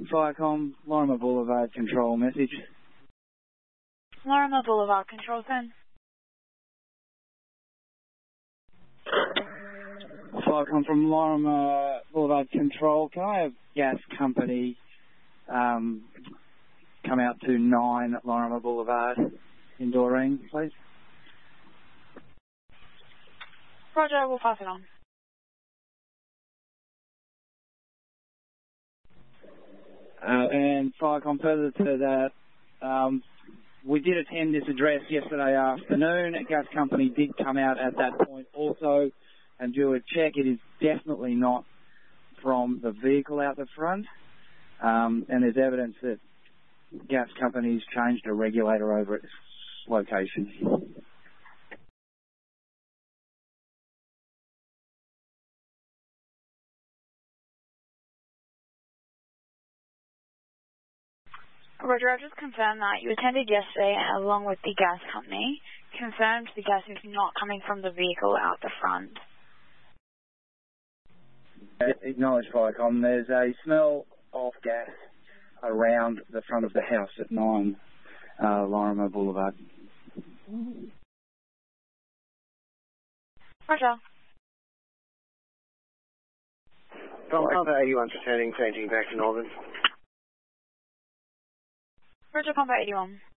Firecom, Lorimer Boulevard, control message. Lorimer Boulevard, control 10. Firecom from Lorimer Boulevard, control. Can I have gas company come out to 9 Lorimer Boulevard in Doreen, please? Roger, we'll pass it on. And Firecom, further to that, we did attend this address yesterday afternoon. A gas company did come out at that point also and do a check. It is definitely not from the vehicle out the front. And there's evidence that gas companies changed a regulator over its location. Roger, I've just confirmed that you attended yesterday along with the gas company. Confirmed the gas is not coming from the vehicle out the front. Acknowledge Firecom. There's a smell of gas around the front of the house at 9 Lorimer Boulevard. Roger. From Compa 81 returning, changing back to Northern. Roger, Compa 81.